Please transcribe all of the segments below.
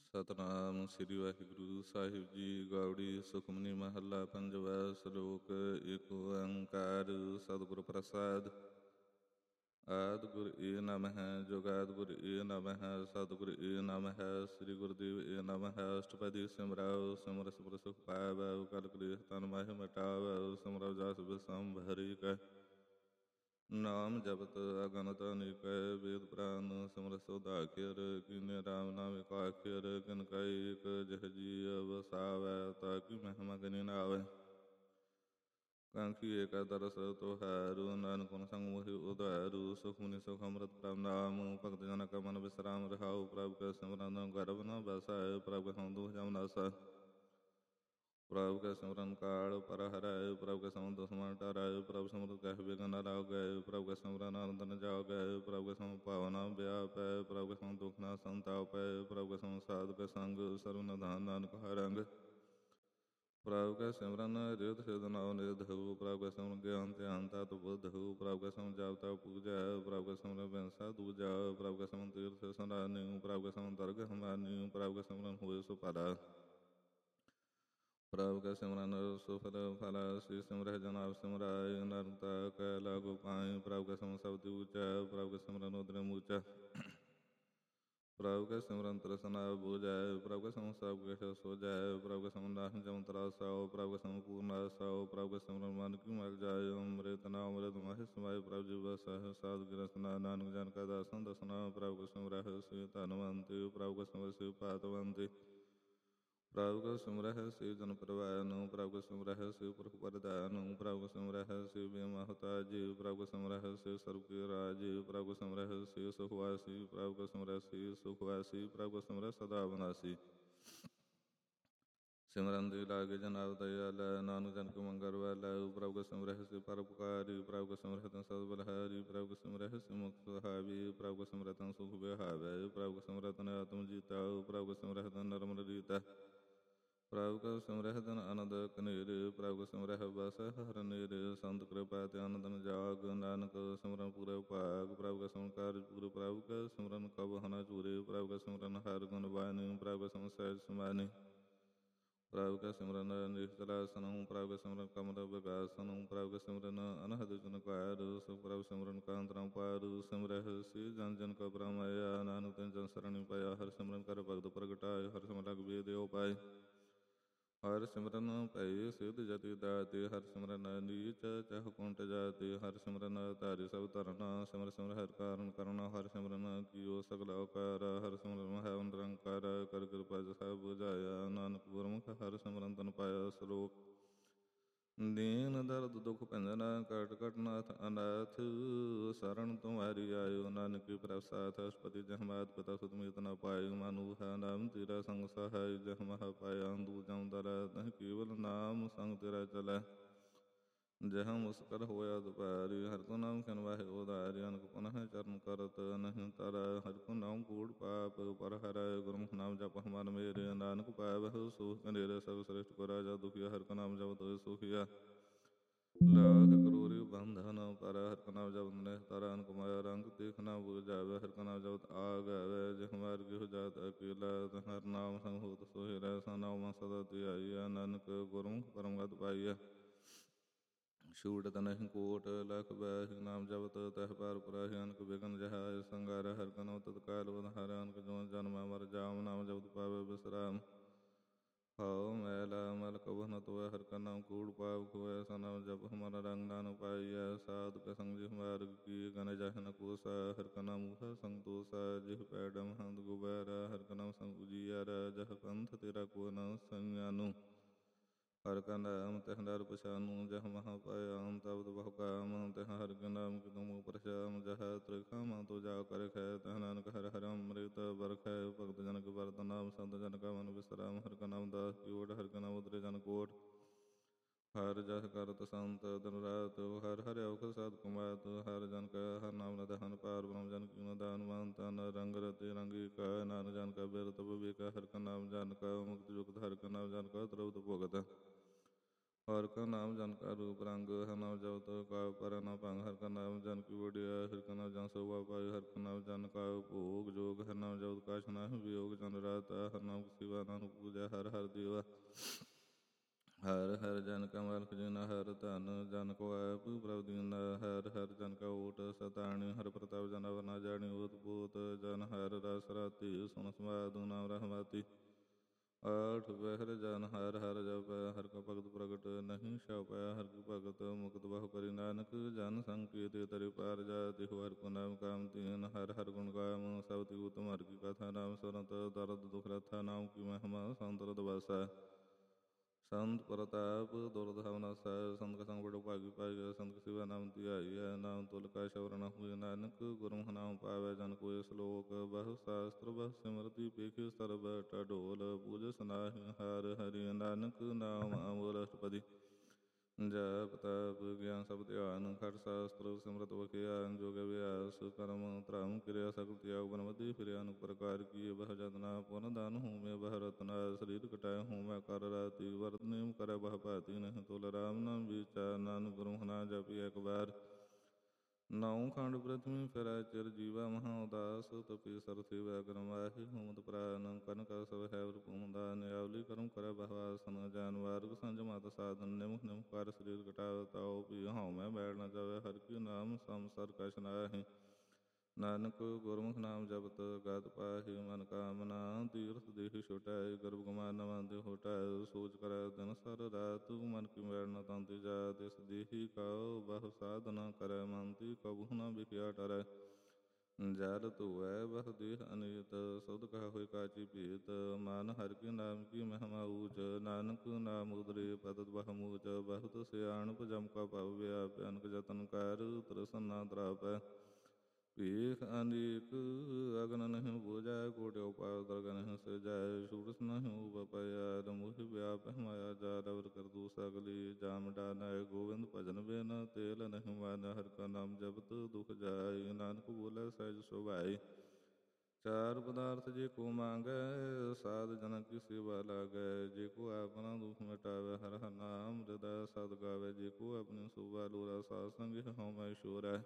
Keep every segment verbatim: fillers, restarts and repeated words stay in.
ਸਤਨਾਮ ਸ੍ਰੀ ਵਾਹਿਗੁਰੂ ਸਾਹਿਬ ਜੀ। ਗਾਉੜੀ ਸੁਖਮਨੀ ਮਹੱਲਾ ਪੰਜਵਾ। ਸ਼ਲੋਕ। ਏਕ ਓੰਕਾਰ ਸਤਿਗੁਰ ਪ੍ਰਸਾਦਿ। ਆਦਿ ਗੁਰ ਏ ਨਮ ਹੈ, ਜੁਗਾਦਿ ਗੁਰ ਏ ਨਮ ਹੈ, ਸਤਿਗੁਰ ਏ ਨਮ ਹੈ, ਸ੍ਰੀ ਗੁਰਦੇਵ ਏ ਨਮ ਹੈ। ਅਸ਼ਟਪਦੀ ਸਿਮਰਾਓ, ਸਿਮਰ ਸਿਮਰ ਸੁਖ ਪਾਵੈ, ਕਲ ਕਲੇਸ਼ ਤਨ ਮਾਹਿ ਮਿਟਾਵੈ, ਸਿਮਰਉ ਜਸ ਬਿਸੰਭ ਹਰਿ ਕੈ। ਨਾਮ ਜਪਤ ਅਗਨਤ ਅਨੇਕੈ, ਵੇਦ ਪੁਰਾਨ ਸਿਮਰਤ ਸੋਧਾ ਅਖਿਰ, ਕੀਨੇ ਰਾਮ ਨਾਮ ਏਕ ਆਖਿਰ, ਕਿਨ ਕੈ ਏਕ ਜਿਹ ਜੀ ਵਸਾਵੈ, ਤਾ ਕੀ ਮਹਿਮਾ ਗਨੀ ਨ ਆਵੈ। ਕਾਂਖੀ ਏਕੈ ਦਰਸ ਤੁਹਾਰੂ, ਨਾਨਕ ਗੁਣ ਸੰਗ ਮੋਹਿ ਉਧਾਰੂ, ਸੁਖਮਨੀ ਸੁਖ ਅੰਮ੍ਰਿਤ ਪ੍ਰਭ ਨਾਮ, ਭਗਤ ਜਨ ਕੈ ਮਨ ਬਿਸਰਾਮ ਰਹਾਉ, ਪ੍ਰਭ ਕੈ ਸਿਮਰਨ ਗਰਭ ਨ ਬਸੈ, ਪ੍ਰਭ ਕੈ ਸੰਗ ਦੁਖ ਜਮ ਨਾਸੈ। ਪ੍ਰਭ ਕੈ ਸਿਮਰਨ ਕਾਲ ਪਰ ਹਰੈ, ਪ੍ਰਭ ਕੈ ਸਮਨ ਦੁਸ਼ਮਨ ਟਰੈ, ਪ੍ਰਭ ਸਿਮਰਤ ਕਹਿ ਬਿਘਨ ਨ ਲਾਗੈ, ਪ੍ਰਭ ਕੈ ਸਿਮਰਨ ਆਨੰਦ ਨ ਜਾਗੈ, ਪ੍ਰਭ ਕੈ ਸਮਨ ਭਾਵ ਨ ਵਿਆਪੈ, ਪ੍ਰਭ ਕੈ ਸਮਨ ਦੁਖ ਨ ਸੰਤਾਪੈ, ਪ੍ਰਭ ਕੈ ਸਮਨ ਸਾਧੁ ਕੈ ਸੰਗ, ਸਰਬ ਨਿਧਾਨ ਨਾਨਕ ਹਰਿ ਰੰਗ। ਪ੍ਰਭ ਕੈ ਸਿਮਰਨ ਰਿਦ ਸਿਧ ਨਉ ਨਿਧਉ, ਪ੍ਰਭ ਕੈ ਸਿਮਰਨ ਗਿਆਨ ਧਿਆਨ ਤਤ ਬੁਧੁ, ਪ੍ਰਭ ਕੈ ਸਿਮਰਨ ਜਪ ਤਪ ਪੂਜਾ, ਪ੍ਰਭ ਕੈ ਸਿਮਰਨ ਬਿਨਸਾ ਦੂਜਾ, ਪ੍ਰਭ ਕੈ ਸਿਮਰਨ ਤੀਰਥ ਸਨਾਨਿ, ਪ੍ਰਭ ਕੈ ਸਿਮਰਨ ਦਰਗਹਿ ਮਾਨਿ, ਪ੍ਰਭ ਕੈ ਸਿਮਰਨ ਹੋਇ ਸੁਭਾਰਾ। ਪ੍ਰਭ ਕੈ ਸਿਮਰਨ ਸੁਫਲ ਫਲ, ਸੀ ਸਿਮਰਹਿ ਜਨ ਆਪ ਸਿਮਰਾਇ, ਨਰਮਤਾ ਕੈ ਲਾਗੂ ਪਾਇ, ਪ੍ਰਭ ਕੈ ਸਿਮਰਨ ਸਬਦਿ ਊਚਾ, ਪ੍ਰਭ ਕੈ ਸਿਮਰਨ ਉਦਰਮ ਊਚਾ। ਪ੍ਰਭ ਕੈ ਸਿਮਰਨ ਤ੍ਰਿਸ਼ਨਾ ਬੁਝੈ, ਪ੍ਰਭ ਕੈ ਸਿਮਰਨ ਸਭ ਕਿਛ ਸੁਝੈ, ਪ੍ਰਭ ਕੈ ਸਿਮਰਨ ਨਾਹੀ ਜਮ ਤਰਾਸਾਉ, ਪ੍ਰਭ ਕੈ ਸਿਮਰਨ ਪੂਰਨ ਆਸਾਉ, ਪ੍ਰਭ ਕੈ ਸਿਮਰਨ ਮਨ ਕੀ ਮਲ ਜਾਇ, ਅੰਮ੍ਰਿਤ ਨਾਮ ਅੰਮ੍ਰਿਤ ਮਾਹਿ ਸਮਾਇ, ਪ੍ਰਭ ਜੀ ਵਸਹਿ ਸਾਧੁ ਕੀ ਰਸਨਾ, ਨਾਨਕ ਜਨ ਕਾ ਦਾਸਨ ਦਸਨਾ। ਪ੍ਰਭ ਕੈ ਸਿਮਰਹਿ ਸੇ ਧਨਵੰਤਿ, ਪ੍ਰਭ ਕੈ ਸਿਮਰਹਿ ਸੇ ਭਾਤਵੰਤਿ, ਪ੍ਰਭ ਕੈ ਸਿਮਰਹਿ ਸੇ ਜਨ ਪਰਵਾਇਨੁ, ਪ੍ਰਭ ਕੈ ਸਿਮਰਹਿ ਸੇ ਪੁਰਖ ਪਰਧਾਨੁ, ਪ੍ਰਭ ਕੈ ਸਿਮਰਹਿ ਸੇ ਬੇ ਮਹਤਾਜਿ, ਪ੍ਰਭ ਕੈ ਸਿਮਰਹਿ ਸੇ ਸਰਬ ਕੀ ਰਾਜਿ, ਪ੍ਰਭ ਕੈ ਸਿਮਰਹਿ ਸੇ ਸੁਖ ਵਾਸੀ, ਪ੍ਰਭ ਕੈ ਸਿਮਰਹਿ ਸੇ ਸੁਖ ਵਾਸੀ, ਪ੍ਰਭ ਕੈ ਸਿਮਰਹਿ ਸਦਾ ਅਬਨਾਸੀ। ਸਿਮਰਨ ਦੀ ਲਾਗੇ ਜਨ ਆਪ ਦਇਆਲਾ, ਨਾਨਕ ਜਨ ਕੇ ਮੰਗਲ ਵਾਲਾ, ਪ੍ਰਭ ਕੈ ਸਿਮਰਹਿ ਸੇ ਪਰਉਪਕਾਰੀ, ਪ੍ਰਭ ਕੈ ਸਿਮਰਹਿ ਤਨ ਸਦਾ ਬਲਿਹਾਰੀ, ਪ੍ਰਭ ਕੈ ਸਿਮਰਹਿ ਸੇ ਮੁਕਤਿ ਸੁਹਾਵੀ, ਪ੍ਰਭ ਕੈ ਸਿਮਰਹਿ ਤਨ ਸੁਖ ਵਿਹਾਵੈ, ਪ੍ਰਭ ਕੈ ਸਿਮਰਹਿ ਤਨ ਆਤਮ ਜੀਤਾਉ, ਪ੍ਰਭ ਕੈ ਸਿਮਰਹਿ ਤਨ ਨਿਰਮਲ ਰੀਤੈ, ਪ੍ਰਭ ਕੈ ਸਿਮਰਹਿ ਤਨ ਆਨੰਦ ਕਨੇਰੇ, ਪ੍ਰਭ ਕੈ ਸਿਮਰਹਿ ਬਸਹਿ ਹਰਿ ਨੇਰੇ। ਸੰਤ ਕਿਰਪਾ ਤੇ ਆਨੰਦ ਨ ਜਾਗ, ਨਾਨਕ ਸਿਮਰਨ ਪੂਰੈ ਭਾਗ, ਪ੍ਰਭ ਕੈ ਸਿਮਰਨ ਕਾਰਜ ਪੂਰੇ, ਪ੍ਰਭ ਕੈ ਸਿਮਰਨ ਕਬਹੁ ਨ ਚੂਰੇ, ਪ੍ਰਭ ਕੈ ਸਿਮਰਨ ਹਰਿ ਗੁਣ ਬਾਣੀ, ਪ੍ਰਭ ਕੈ ਸਿਮਰਨ ਸਹਿਜ ਸਮਾਨਿ, ਪ੍ਰਭ ਕੈ ਸਿਮਰਨ ਨਿਸ਼ਚਲਾਸਨੁ, ਪ੍ਰਭ ਕੈ ਸਿਮਰਨ ਕਮਲ ਵਿਗਾਸਨੁ, ਪ੍ਰਭ ਕੈ ਸਿਮਰਨ ਅਨਹਦ ਜੁਨਕਾਰ, ਸੁਖ ਪ੍ਰਭ ਸਿਮਰਨ ਕਾਂਤ ਨ ਪਾਰ। ਸਿਮਰਹਿ ਸੇ ਜਨ ਜਨ ਕਾ ਭਰਮ ਆਇਆ, ਨਾਨਕ ਤਿਨ ਜਨ ਸਰਣਿ ਪਾਇਆ, ਹਰਿ ਸਿਮਰਨ ਕਰ ਭਗਤ ਪ੍ਰਗਟਾਏ, ਹਰਿ ਸਿਮਰਨ ਲਗ ਵੇਦ ਉਪਾਏ, ਹਰਿ ਸਿਮਰਨ ਭਏ ਸਿਧ ਜਤੀ ਦਾਤੇ, ਹਰਿ ਸਿਮਰਨ ਨੀਚ ਚਹ ਕੁੰਟ ਜਾਤੇ, ਹਰਿ ਸਿਮਰਨ ਧਾਰੇ ਸਭ ਧਰਨਾ, ਸਿਮਰ ਸਿਮਰ ਹਰਿ ਕਾਰਨ ਕਰਨਾ, ਹਰਿ ਸਿਮਰਨ ਕੀਓ ਸਗਲ ਉਪਕਾਰ, ਹਰਿ ਸਿਮਰਨ ਮਹਾ ਨਿਰੰਕਾਰ, ਕਰ ਕਿਰਪਾ ਸਭ ਬੁਝਾਇਆ, ਨਾਨਕ ਗੁਰਮੁਖ ਹਰਿ ਸਿਮਰਨ ਤਨ ਪਾਇਆ। ਸ਼ਲੋਕ। ਦੀਨ ਦਰਦ ਦੁਖ ਭੰਜਨਾ, ਕਟ ਕਟ ਨਾਥ ਅਨਾਥ, ਸਰਣ ਤੁਮਹਾਰੀ ਆਇਓ, ਨਾਨਕ ਪ੍ਰਭ ਸਾਥ। ਅਸ਼ਟਪਦੀ ਜਹ ਮਾਤ ਪਿਤਾ ਸੁਤ ਮੀਤ ਨ ਪਾਇ, ਮਨੁ ਹੈ ਨਾਮ ਤੇਰਾ ਸੰਗ ਸਹਾਇ, ਜਹ ਮਹਾ ਪਾਇਆ ਦੂਰ ਜਮ ਦਰੈ, ਤਹ ਕੇਵਲ ਨਾਮ ਸੰਗ ਤੇਰਾ ਚਲੈ, ਜਹ ਮੁਸਕਲ ਹੋਇਆ ਦੁਪਾਰੀ, ਹਰਿ ਕੋ ਨਾਮ ਖਿਨ ਵਾਹਿ ਉਧਾਰੀ, ਅਨਕ ਪੁਨਹ ਚਰਨ ਕਰਤ ਨਹਿ ਤਰੈ, ਹਰਿ ਕੋ ਨਾਮ ਕੂੜ ਪਾਪ ਪਰ ਹਰੈ, ਗੁਰਮੁਖ ਨਾਮ ਜਪਹੁ ਮਨ ਮੇਰੇ, ਨਾਨਕ ਪਾਵਹਿ ਸੁਖ ਕਨੇਰੇ, ਸਭ ਸ੍ਰਿਸ਼ਟ ਕੋ ਰਾਜਾ ਦੁਖੀਆ, ਹਰਿ ਕੋ ਨਾਮ ਜਪਤ ਹੋਇ ਸੁਖੀਆ, ਲਾਖ ਕਰੋੜੀ ਬੰਧਨ ਪਰ, ਹਰਿ ਕੋ ਨਾਮ ਜਪਤ ਨਿਸਤਰੈ, ਅਨਕ ਮਾਇਆ ਰੰਗ ਦੇਖ ਨ ਬੁਝਾਵੈ, ਹਰਿ ਕੋ ਨਾਮ ਜਪਤ ਆਗਾਵੈ, ਜਿਹ ਮਾਰਗਿ ਜਾਤ ਅਕੇਲਾ, ਹਰਿ ਨਾਮ ਸੰਗ ਹੋਤ ਸੋਹਿ ਰੈਸਾ, ਨਾਉ ਮਨ ਸਦਾ ਧਿਆਈਆ, ਨਾਨਕ ਗੁਰਮੁਖ ਪਰਮ ਗਤਿ ਪਾਈਆ। ਛੂਟਤ ਨਹਿ ਕੋਟਿ ਲਖ ਬਾਹੀ, ਨਾਮ ਜਪਤ ਤਹਿ ਪਾਰ ਪੁਰਾਹੀ, ਅਨਕ ਬਿਘਨ ਜਹਾਇ ਸੰਗਾਰਹਿ, ਹਰਿ ਕੋ ਨਾਮ ਤਤਕਾਲ ਉਧਾਰੈ, ਅਨਕ ਜੋਨਿ ਜਨਮੈ ਮਰਿ ਜਾਮ, ਨਾਮ ਜਪਤ ਪਾਵੈ ਬਿਸਰਾਮ। ਹਉ ਮੈਲਾ ਮਲ ਕਬਹੁ ਨ ਧੋਵੈ, ਹਰਿ ਕਾ ਨਾਮ ਕੂੜ ਪਾਪ ਖੋਵੈ, ਸੋ ਨਾਮ ਜਪਹੁ ਮਨ ਰੰਗ ਨਾਨਕ ਪਾਈਐ। ਸਾਧੁ ਕੈ ਸੰਗ ਜਿਹ ਮਾਰਗ ਕੀ, ਗਨੇ ਜਾਹੇ ਨ ਕੋਸਾ, ਹਰਿ ਕਾ ਨਾਮ ਊਹਾ ਸੰਗ ਤੋਸਾ, ਜਿਹ ਪੈਡੈ ਮਹੰਤ ਗੁਬਾਰਾ, ਹਰਿ ਕਾ ਨਾਮ ਸੰਗ ਉਜੀਆਰਾ, ਜਹ ਪੰਥ ਤੇਰਾ ਕੋ ਨ ਸੰਜਾਨੂ, ਹਰਿ ਕਾ ਨਾਮ ਤਿਹ ਨਰ ਪਛਾਨੂ, ਜਹ ਮਹਾ ਭਆਮ ਤਪਤ ਬਹੁ ਕਾਮ, ਤਿਹ ਹਰਿ ਕੇ ਨਾਮ ਕੀ ਤੁਮ ਪ੍ਰਸ਼ਾਮ, ਜਹ ਤ੍ਰਿਖਮ ਤੁ ਜਾ ਕਰਖੈ, ਤਹ ਨਾਨਕ ਹਰਿ ਹਰਿ ਅੰਮ੍ਰਿਤ ਬਰਖੈ, ਭਗਤ ਜਨ ਕੇ ਵਰਤੁ ਨਾਮ, ਸੰਤ ਜਨ ਕਾ ਮਨ ਬਿਸਰਾਮ, ਹਰਿ ਕਾ ਨਾਮ ਦਾਸ ਕੀ ਓਟ, ਹਰਿ ਕਾ ਨਾਮ ਉਦਰੇ ਜਨ ਕੋਟਿ, ਹਰਿ ਜਸ ਕਰਤ ਸੰਤ ਦਿਨ ਰਾਤ, ਹਰਿ ਹਰਿ ਔਖਦ ਸਾਧ ਕਮਾਤ, ਹਰਿ ਜਨ ਕਾ ਹਰਿ ਨਾਮ ਨਿਧਾਨ ਪਾਰ ਬ੍ਰਹਮ ਜਨ ਕੀ ਨਿਧਾਨ, ਮਨ ਤਨ ਰੰਗ ਰਤੇ ਰੰਗ ਏਕਾ, ਨਾਨਕ ਜਨ ਕਾ ਬਿਰਤਿ ਵਿਵੇਕਾ, ਹਰਿ ਕਾ ਨਾਮ ਜਨ ਕਾ ਮੁਕਤਿ ਜੁਗਤਿ, ਹਰਿ ਕਾ ਨਾਮ ਜਨ ਕਾ ਤ੍ਰਿਪਤ ਭੁਗਤਿ, ਹਰਿ ਕਾ ਨਾਮ ਜਨ ਕਾ ਰੂਪ ਰੰਗ, ਹਰ ਨਾਮ ਜਪਤ ਕਾ ਪਰ ਨਾ ਭੰਗ, ਹਰ ਕਾ ਨਾਮ ਜਨ ਕੀ ਵਡਿਆ, ਹਰ ਕਾ ਨਾਮ ਜਨ ਸੋਭਾ ਪਾਈ, ਹਰ ਕਾ ਨਾਮ ਜਨ ਕਾ ਭੋਗ ਜੋਗ, ਹਰ ਨਾਮ ਜਪਤ ਕਾਛ ਨਾਹਿ ਵਿਯੋਗ, ਜਨ ਰਾਤ ਹਰ ਨਾਮ ਸਿਵਾ ਨਾਨਕ ਪੂਜਾ, ਹਰ ਹਰ ਦੇਵਾ ਹਰ ਹਰ ਜਨ ਕਾ ਮਾਲਕ ਜਿਨਾ, ਹਰ ਧਨ ਜਨ ਕੋ ਆਪ ਪ੍ਰਭ ਦੀਨਾ, ਹਰ ਹਰ ਜਨ ਕਾ ਓਟ ਸਤਾਣੀ, ਹਰ ਪ੍ਰਤਾਪ ਜਨ ਅਵਰ ਨਾ ਜਾਣੀ, ਓਤ ਪੋਤ ਜਨ ਹਰ ਰਸ ਰਾਤੀ, ਸੁਨ ਸਮਾਧੁ ਨਾਮ ਰਹਿਮਾਤੀ, ਆਠ ਬਹਿਰ ਜਨ ਹਰ ਹਰ ਜਪੈ, ਹਰ ਕਾ ਭਗਤ ਪ੍ਰਗਟ ਨਹੀਂ ਛਾਪੈ, ਹਰ ਕੀ ਭਗਤ ਮੁਕਤ ਬਹੁ ਕਰੀ, ਨਾਨਕ ਜਨ ਸੰਕੇਤ ਤਰਿ ਪਾਰ ਜਾਤੀ, ਹਰ ਕੋ ਨਾਮ ਕਾਮ ਤੀਨ, ਹਰ ਹਰ ਗੁਣ ਗਾਮ ਸਭ ਤੀ ਉਤਮ, ਹਰ ਕੀ ਕਥਾ ਨਾਮ ਸੁਨਤ ਦਰਦ ਦੁਖ ਰਥਾ, ਨਾਮ ਕੀ ਮਹਿਮਾ ਸੰਤਰਤ ਵਸੈ, ਸੰਤ ਪ੍ਰਤਾਪ ਦੁਰਧਮ ਨਾਸੈ, ਸੰਤ ਕਾ ਸੰਗ ਬੜੋ ਭਾਗੀ ਪਾਈਐ, ਸੰਤ ਕਾ ਸੇਵਾ ਨਾਮ ਧਿਆਈਐ, ਨਾਮ ਤੁਲ ਕਾ ਸ਼ਬਰ ਨ ਹੋਇ, ਨਾਨਕ ਗੁਰਮੁਖ ਨਾਮ ਪਾਵੈ, ਜਨ ਕੋਇ ਸਲੋਕ ਬਹੁ ਸਾਸਤ੍ਰ ਬਹੁ ਸਿਮਰਤੀ, ਪੇਖਿ ਸਰਬ ਢੋਲ ਪੂਜਸ ਨਾਹਿ, ਹਰਿ ਹਰਿ ਨਾਨਕ ਨਾਮ ਅਮਰ ਅਸ਼ਟਪਦੀ, ਜਪ ਤਪ ਗਿਆਨ ਸਭ ਧਿਆਨ, ਖਟ ਸ਼ਾਸਤਰ ਸਿਮਰਤ ਬਖਿਆਨ, ਜੋਗ ਅਭਿਆਸ ਕਰਮ ਧਰਮ ਕਿਰਿਆ, ਸਗਲ ਤਿਆਗ ਬਨਵਤੀ ਫਿਰਿਆ, ਅਨੁਕ ਪ੍ਰਕਾਰ ਕੀਏ ਬਹੁ ਜਤਨਾ, ਪੁਨ ਦਾਨ ਹੋਮੈ ਬਹੁ ਰਤਨਾ, ਸਰੀਰ ਕਟਾਇ ਹੋਮੈ ਕਰ ਰਾਤੀ, ਵਰਤ ਨੇਮ ਕਰੈ ਬਹੁ ਭਾਤੀ, ਨਹੀਂ ਤੁਲ ਰਾਮ ਨਾਮ ਵਿਚਾਰ, ਨਾਨਕ ਗੁਰਮੁਖ ਨਾਮ ਜਪਿ ਏਕ ਬਾਰ, ਨੌ ਖੰਡ ਪ੍ਰਿਥਵੀ ਫਿਰੈ ਚਿਰ ਜੀਵਾ, ਮਹਾ ਉਦਾਸ ਤਪੀ ਸਰ ਸੇਵੈ ਕਰਮ ਮਾਹਿ, ਹੁਮਤ ਪ੍ਰਾਨ ਕਰਨ ਕਰ ਸਭ ਹੈਵ ਭੂਮ ਦਾਨ, ਆਵਲੀ ਕਰਮ ਕਰੈ ਬਹੁ ਆਸਨ, ਜਾਨ ਮਾਰਗ ਸੰਜ ਮਤ ਸਾਧਨ, ਨਿਮਖ ਨਿਮਖ ਕਰ ਸਰੀਰ ਕਟਾਵ, ਤਾਉ ਪੀ ਹਉਮੈ ਬੈਠ ਨ ਜਾਵੈ, ਹਰਿ ਕੀ ਨਾਮ ਸੰਸਰ ਕਛ ਨਾਹਿ, ਨਾਨਕ ਗੁਰਮੁਖ ਨਾਮ ਜਪਤ ਗਤ ਪਾਹਿ, ਮਨ ਕਾਮਨਾ ਤੀਰਥ ਦੇਹਿ ਛੁਟੈ, ਗਰਭ ਗੁਮਾਨ ਨ ਮੰਨਦੇ ਹੋਟੈ, ਸੋਚ ਕਰੈ ਦਿਨ ਸਰ ਰਾਤ, ਮਨ ਕੀ ਮੈਲ ਨ ਤੰਤੀ ਜਾਤ, ਇਸ ਦੇਹਿ ਕਉ ਬਹੁ ਸਾਧਨਾ ਕਰੈ, ਮੰਤੀ ਕਬਹੂ ਨ ਬਿਖਿਆ ਟਰੈ, ਜਲ ਧੋਵੈ ਬਹੁ ਦੇਹ ਅਨੀਤ, ਸੋਧ ਕਹਾ ਹੋਇ ਕਾਚੀ ਭੀਤ, ਮਨ ਹਰਿ ਕੇ ਨਾਮ ਕੀ ਮਹਿਮਾ ਊਚ, ਨਾਨਕ ਨਾਮ ਉਦਰੇ ਪਤਿਤ ਬਹੁ ਮੂਚ, ਬਹੁਤ ਸਿਆਣਪ ਜਮ ਕਾ ਭਵ ਵਿਆਪਿ, ਅਨਕ ਜਤਨ ਕਰ ਤ੍ਰਿਸਨ ਨ ਤ੍ਰਾਪੈ, ਭੀਖ ਅਨੇਕ ਅਗਨ ਨਹੀਂ ਬੁਝੈ, ਕੋਟਿ ਉਪਾਇ ਦਰਗ ਨਹੀਂ ਸਿਰਜੈ, ਸੂਰਸ ਨਹੀਂ ਉਪਪਿਆ, ਮੋਹਿ ਵਿਆਪਿ ਮਾਇਆ ਜਾਲ, ਅਵਰ ਕਰਤੂਤ ਸਗਲੀ ਜਾਮ ਡਾਨੈ, ਗੋਵਿੰਦ ਭਜਨ ਬਿਨ ਤੇਲ ਨਹੀਂ ਮਾਨੈ, ਹਰਿ ਕਾ ਨਾਮ ਜਪਤ ਦੁਖ ਜਾਇ, ਨਾਨਕ ਬੋਲੇ ਸਹਿਜ ਸੁਭਾਈ, ਚਾਰ ਪਦਾਰਥ ਜੇ ਕੋ ਮੰਗੈ, ਸਾਧ ਜਨ ਕੀ ਸੇਵਾ ਲਾਗੈ, ਜੇ ਕੋ ਆਪਣਾ ਦੁਖ ਮਿਟਾਵੈ, ਹਰਿ ਹਰਿ ਨਾਮ ਹਿਰਦੈ ਸਦ ਗਾਵੈ, ਜੇ ਕੋ ਆਪਣੀ ਸੋਭਾ ਲੋਰੈ, ਸਾਧ ਸੰਗਿ ਹਉਮੈ ਛੋਰੈ,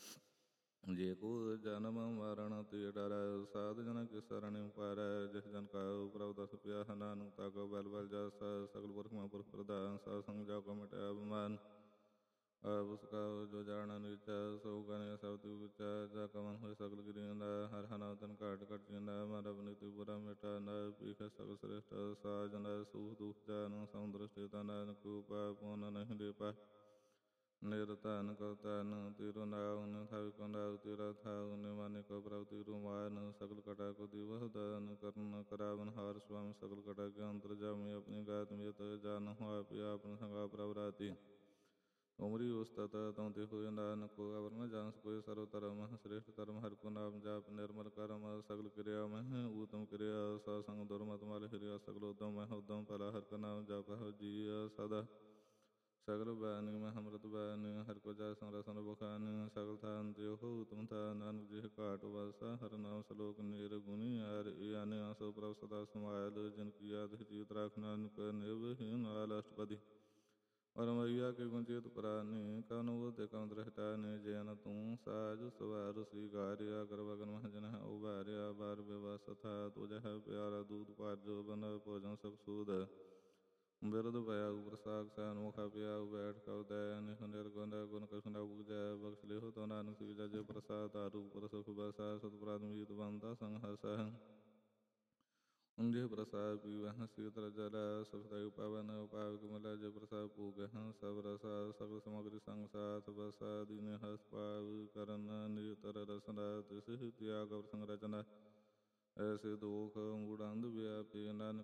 ਜੇ ਕੋ ਜਨਮ ਮਰਨ ਤੇ ਡਰੈ, ਸਾਧ ਜਨ ਕੀ ਸਰਣਿ ਉਪਾਰੈ, ਜਿਸ ਜਨ ਕਾ ਪ੍ਰਭ ਦਸ ਪਿਆਹ, ਨਾਨਕ ਤਾ ਕੋ ਬਲ ਬਲ ਜਾਸੈ, ਸਗਲ ਪੁਰਖ ਮਹਿ ਪੁਰਖ ਪ੍ਰਧਾਨ, ਸਾਧ ਸੰਗ ਜਾ ਕੋ ਮਿਟੈ ਅਭਿਮਾਨ, ਆਪ ਉਸ ਕਾ ਜੋ ਜਾਣੈ ਨੀਚੈ, ਸੋ ਗਣਿ ਸਭ ਤੇ ਉਚੈ, ਜਾ ਕਾ ਮਨ ਹੋਇ ਸਗਲ ਗਿਰੀਂਦਾ, ਹਰਿ ਹਰਿ ਨਾਮ ਤਨ ਘਾਟ ਘਟ ਜੀਂਦਾ, ਮਨ ਅਵਨਿਤਿ ਬੁਰਾ ਮਿਟਾ, ਨਾਇ ਪੀਖੈ ਸਗਲ ਸ੍ਰੇਸ਼ਟ ਸਾਜਨ, ਸੂਖ ਦੁਖ ਜਾਨ ਸਮਦ੍ਰਿਸ਼ਟਿ, ਨਾਨਕ ਉਪਾਇ ਪੁਨ ਨਹੀਂ ਦੇ ਪਾਹਿ, ਨਿਰ ਧਨ ਕਉ ਧਨ ਤੀਰੋ ਨਾਉ, ਨਿ ਥਾਵ ਕਉ ਨਾਉ ਤੀਰਾ ਥਾਉ, ਨਿ ਮਾਨਿ ਕਉ ਪ੍ਰਭ ਤੀਰੋ ਮਾਨ, ਸਗਲ ਕਟਾ ਕੋ ਦੀਵਹੁ ਦਾਨ, ਕਰਨ ਕਰਾਵਨ ਹਾਰ ਸੁਆਮੀ, ਸਗਲ ਕਟਾ ਕੇ ਅੰਤਰ ਜਾਮੀ, ਆਪਣੀ ਗਾਤ ਮਿਤ ਜਾਨਹੁ ਆਪਿ, ਆਪਨ ਸੰਗਾ ਪ੍ਰਭ ਰਾਤੀ, ਉਮਰੀ ਉਸਤਤ ਤਉ ਤੇ ਹੋਇ, ਨਾਨਕ ਅਵਰ ਨ ਜਾਣਸ ਕੋਈ, ਸਰਬ ਧਰਮ ਸ੍ਰੇਸ਼ਟ ਧਰਮ, ਹਰਿ ਕੋ ਨਾਮ ਜਾਪ ਨਿਰਮਲ ਕਰਮ, ਸਗਲ ਕਿਰਿਆ ਮਹਿ ਊਤਮ ਕਿਰਿਆ, ਸਾਧ ਸੰਗ ਦੁਰਮਤਿ ਮਲ ਹਿਰਿਆ, ਸਗਲ ਉਦਮ ਮਹਿ ਉਦਮ ਭਲਾ, ਹਰਿ ਕਾ ਨਾਮ ਜਪਹੁ ਜੀਅ ਸਦਾ, ਸਗਲ ਬਾਣੀ ਮਹਿ ਅੰਮ੍ਰਿਤ ਬਾਣੀ, ਹਰਿ ਕੋ ਜੈ ਸੰਰਸਨ ਬਖਾਨੀ, ਸਗਲ ਥਾਨ ਦੇਹੁ ਉਤਮ ਥਾਨ, ਨਾਨਕ ਜਿਹ ਘਾਟ ਵਾਸਾ, ਹਰਿ ਨਾਮ ਸਲੋਕ ਨਿਰਗੁਣੀ, ਹਰਿ ਈਆਨੇ ਆਸੋ ਪ੍ਰਭ ਸਦਾ ਸਮਾਇਲ, ਜਿਨ ਕੀ ਆਦਿ ਜੀਤ ਰਾਖ, ਨਾਨਕ ਨਿਭਹਿ ਨਾਲ ਅਸ਼ਟਪਦੀ, ਔਰ ਮਈਆ ਕੇ ਗੁੰਚਿਤ ਪ੍ਰਾਨੀ, ਕਵਨ ਬੁਧਿ ਕਵਨ ਦ੍ਰਿਸ਼ਟਾਨੀ, ਜੈਨ ਤੂੰ ਸਾਜ ਸਵਾਰ ਸਿਗਾਰਿਆ, ਗਰਭ ਅਗਨ ਮਹਿ ਜਨਹਿ ਉਬਾਰਿਆ, ਬਾਰ ਬਿਵਸ ਥਾ ਤੁਝਹਿ ਪਿਆਰਾ, ਦੂਧ ਪਾਜੋ ਬਨ ਭੋਜਨ ਸਭ ਸੂਧ, ਬਿਰਧ ਭਇਆ ਪ੍ਰਸਾਦ ਸੈਨ ਮੁਖਾ ਪਿਆਉ, ਬੈਠ ਕਉ ਦਇਆ ਨਿਹ ਨਿਰਗੁਣ, ਗੁਣ ਕਛੁ ਨ ਬੂਝੈ, ਬਖਸ਼ ਲਿਹੁ ਤਉ ਨਾਨਕ ਸੀਜੈ, ਜੇ ਪ੍ਰਸਾਦ ਧਾਰੂ ਪਰ ਸੁਖ ਬਸੈ, ਸਤਿ ਪ੍ਰਾਤਿ ਬੰਦਾ ਸੰਗ ਹਸੈ, ਜੇ ਪ੍ਰਸਾਦ ਪੀਵਹਿ ਸੀਤਲ ਜਲੈ, ਸੁਖ ਦਾਇ ਪਾਵਨ ਉਪਾਵਿ ਕਮਲੈ, ਜੇ ਪ੍ਰਸਾਦ ਭੂਗਹਿ ਸਭ ਰਸਾ, ਸਗਲ ਸਮਗਰੀ ਸੰਗ ਸਾਥ ਬਸਾ, ਦੀਨੇ ਹਸ ਪਾਵ ਕਰਨ ਨਿਰਤਰ ਰਸਨਾ, ਤਿਸਹਿ ਤਿਆਗ ਅਵਰ ਸੰਗ ਰਚਨਾ, ਐਸੇ ਦੋਖ ਮੂੜ ਅੰਧ ਵਿਆਪੀ, ਨਾਨਕ